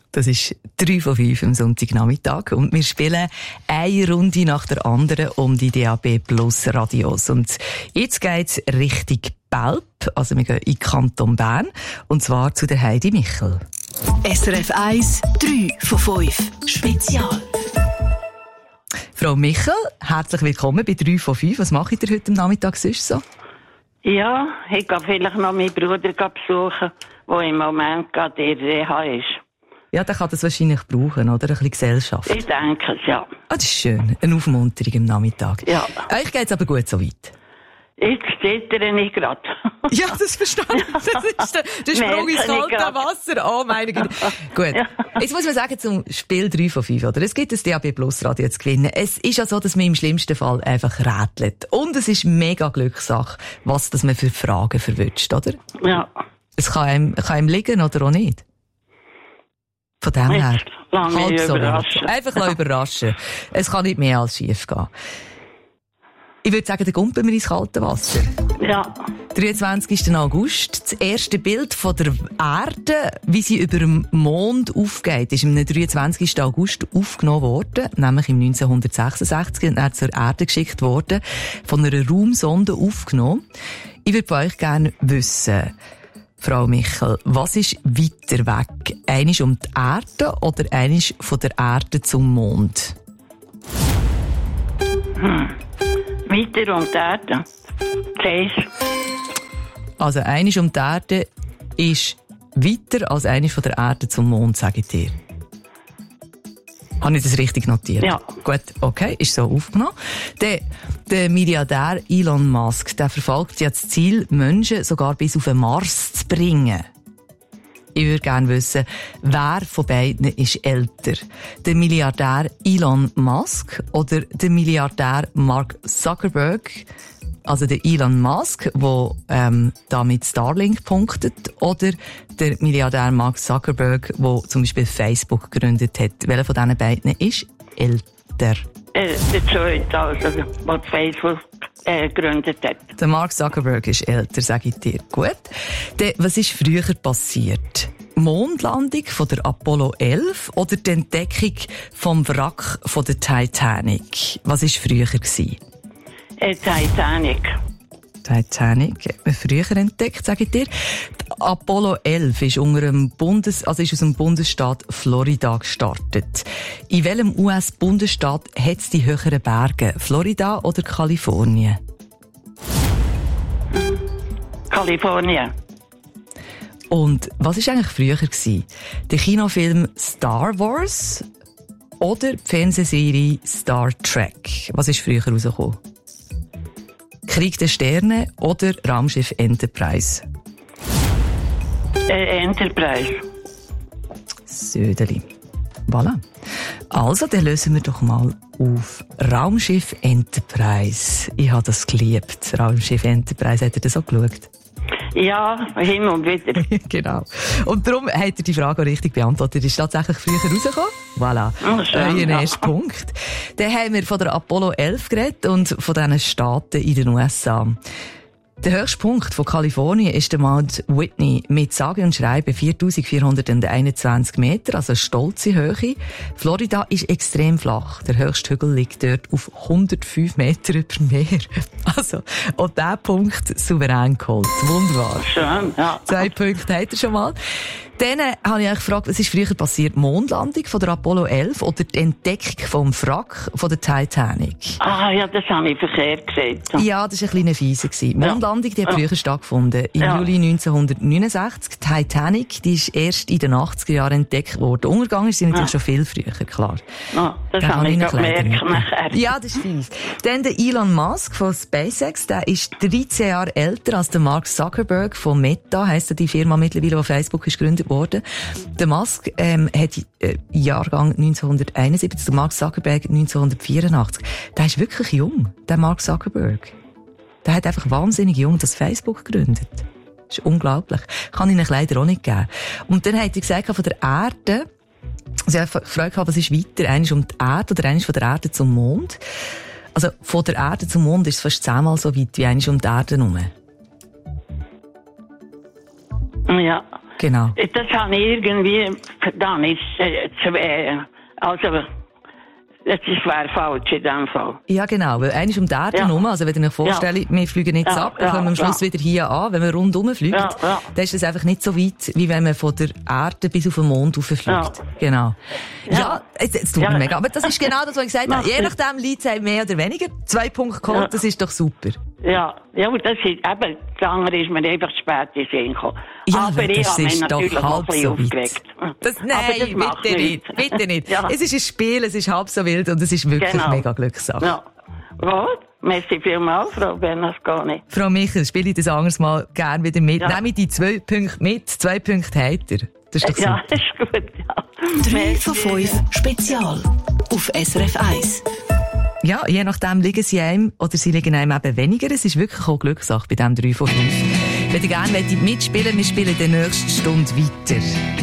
Das ist 3 von 5 am Sonntagnachmittag und wir spielen eine Runde nach der anderen um die DAB Plus Radios. Und jetzt geht's Richtung Belp, also wir gehen in Kanton Bern, und zwar zu der Heidi Michel. SRF 1, 3 von 5, Spezial. Frau Michel, herzlich willkommen bei 3 von 5. Was macht ihr heute am Nachmittag sonst so? Ja, ich gehe vielleicht noch meinen Bruder besuchen, der im Moment gerade in der Reha ist. Ja, der kann das wahrscheinlich brauchen, oder? Ein bisschen Gesellschaft. Ich denke es, ja. Ah, das ist schön. Eine Aufmunterung am Nachmittag. Ja. Euch geht's aber gut so weit. Jetzt steht er nicht gerade. Ja, das verstehe ich. Das ist der Sprung ins kalte Wasser. Oh, meine Güte. Gut. Ja. Jetzt muss man sagen, zum Spiel 3 von 5, oder? Es gibt ein DAB Plus Radio zu gewinnen. Es ist ja so, dass man im schlimmsten Fall einfach rätselt. Und es ist mega Glückssache, was das man für Fragen verwünscht, oder? Ja. Es kann einem liegen oder auch nicht. Von dem her. Lange überraschen. Einfach überraschen. Es kann nicht mehr als schief gehen. Ich würde sagen, dann gumpen wir ins kalte Wasser. Ja. 23. August. Das erste Bild von der Erde, wie sie über dem Mond aufgeht, ist am 23. August aufgenommen worden, nämlich im 1966, und dann zur Erde geschickt worden, von einer Raumsonde aufgenommen. Ich würde bei euch gerne wissen, Frau Michel, was ist weiter weg? Einisch um die Erde oder einisch von der Erde zum Mond? Weiter um die Erde. Also einisch um die Erde ist weiter als einisch von der Erde zum Mond, sage ich dir. Habe ich das richtig notiert? Ja. Gut, okay, ist so aufgenommen. Der Milliardär Elon Musk, der verfolgt ja das Ziel, Menschen sogar bis auf den Mars zu bringen. Ich würde gerne wissen, wer von beiden ist älter? Der Milliardär Elon Musk oder der Milliardär Mark Zuckerberg? Also der Elon Musk, der da mit Starlink punktet, oder der Milliardär Mark Zuckerberg, der zum Beispiel Facebook gegründet hat. Welcher von diesen beiden ist älter? Der zweite, also, der Facebook gegründet hat. Der Mark Zuckerberg ist älter, sage ich dir. Gut. Was ist früher passiert? Mondlandung von der Apollo 11 oder die Entdeckung vom Wrack von der Titanic? Was war früher gewesen? Titanic. Titanic hat man früher entdeckt, sage ich dir. Die Apollo 11 ist ist aus dem Bundesstaat Florida gestartet. In welchem US-Bundesstaat hat es die höheren Berge? Florida oder Kalifornien? Kalifornien. Und was war eigentlich früher gewesen? Der Kinofilm Star Wars oder die Fernsehserie Star Trek? Was ist früher rausgekommen? Krieg der Sterne oder Raumschiff Enterprise? Enterprise. Södeli. Voilà. Also, dann lösen wir doch mal auf Raumschiff Enterprise. Ich habe das geliebt. Raumschiff Enterprise, hat ihr das auch geschaut? Ja, hin und wieder. Genau. Und darum hat er die Frage auch richtig beantwortet. Ist tatsächlich früher rausgekommen? Voilà. Oh, schön, Euer ja. erster Punkt. Dann haben wir von der Apollo 11 geredet und von diesen Staaten in den USA. Der höchste Punkt von Kalifornien ist der Mount Whitney mit sage und schreibe 4421 Meter, also eine stolze Höhe. Florida ist extrem flach. Der höchste Hügel liegt dort auf 105 Meter über dem Meer. Also, auch diesen Punkt souverän geholt. Wunderbar. Schön, ja. 2 Punkte hat er schon mal. Dann habe ich euch gefragt, was ist früher passiert? Mondlandung von der Apollo 11 oder die Entdeckung vom Wrack von der Titanic? Ah, ja, das habe ich verkehrt gesagt. Ja, das war ein kleiner Fiese. Mondlandung, die hat früher stattgefunden. Im Juli 1969. Titanic, die ist erst in den 80er Jahren entdeckt worden. Untergegangen ist sie natürlich schon viel früher, klar. Ah, das habe ich gemerkt nachher. Ja, das ist fies. Dann der Elon Musk von SpaceX, der ist 13 Jahre älter als der Mark Zuckerberg von Meta, heisst die Firma mittlerweile, die Facebook ist gegründet worden. Der Musk hat Jahrgang 1971, der Mark Zuckerberg 1984. Der ist wirklich jung, der Mark Zuckerberg. Der hat einfach wahnsinnig jung das Facebook gegründet. Das ist unglaublich. Kann ich Ihnen leider auch nicht geben. Und dann hat er gesagt, von der Erde, also ich habe gefragt, was ist weiter, eines um die Erde oder eines von der Erde zum Mond? Also von der Erde zum Mond ist es fast 10-mal so weit wie eines um die Erde herum. Ja. Genau. Das habe ich irgendwie, dann ist also, das wäre falsch in dem Fall. Ja, genau, weil einmal um die Erde herum, also wenn ihr euch vorstellt, wir fliegen nicht ab, dann kommen wir am Schluss wieder hier an, wenn man rundherum fliegt, dann ist es einfach nicht so weit, wie wenn man von der Erde bis auf den Mond rauffliegt. Ja. Genau. Ja, jetzt tut mir mega, aber das ist genau das, was ich gesagt habe, je nachdem liegt es mehr oder weniger, 2 Punkte geholt, das ist doch super. Ja, aber das ist, eben, das andere ist mir einfach spät in den Sinn gekommen. Ja, aber ich habe mich natürlich doch halb ein bisschen so aufgeregt. Nein, bitte nicht, bitte nicht. Ja. Es ist ein Spiel, es ist halb so wild und es ist wirklich mega Glückssache. Ja. Gut, merci vielmals, Frau Bernasconi. Frau Michel, spiele ich das anderes Mal gerne wieder mit. Ja. Nehme ich die 2 Punkte mit, 2 Punkte habt ihr. Das ist doch super. Ja, ist gut, ja. 3 von 5 Spezial auf SRF 1. Ja, je nachdem liegen sie einem oder sie liegen einem eben weniger. Es ist wirklich auch Glückssache bei diesem 3 von 5. Wenn ihr gerne mitspielen wollt, wir spielen in der nächsten Stunde weiter.